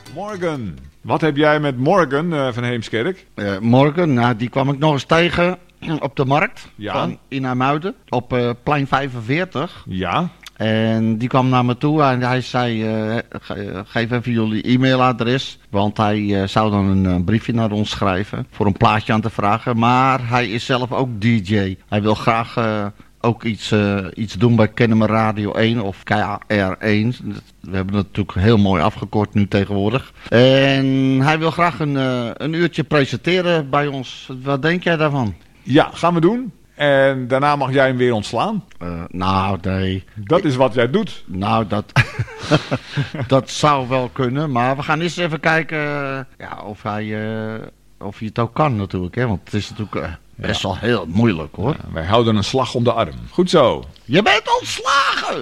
Morgan. Wat heb jij met Morgan van Heemskerk? Morgan, nou, die kwam ik nog eens tegen op de markt in IJmuiden. Op plein 45. Ja. En die kwam naar me toe en hij zei, geef even jullie e-mailadres. Want hij zou dan een briefje naar ons schrijven voor een plaatje aan te vragen. Maar hij is zelf ook DJ. Hij wil graag ook iets doen bij Kennemer Radio 1 of KR1. We hebben het natuurlijk heel mooi afgekort nu tegenwoordig. En hij wil graag een uurtje presenteren bij ons. Wat denk jij daarvan? Ja, gaan we doen. En daarna mag jij hem weer ontslaan. Nou, nee. Dat is wat jij doet. Nou, dat zou wel kunnen. Maar we gaan eens even kijken of hij het ook kan natuurlijk. Hè? Want het is natuurlijk best wel heel moeilijk hoor. Ja, wij houden een slag om de arm. Goed zo. Je bent ontslagen!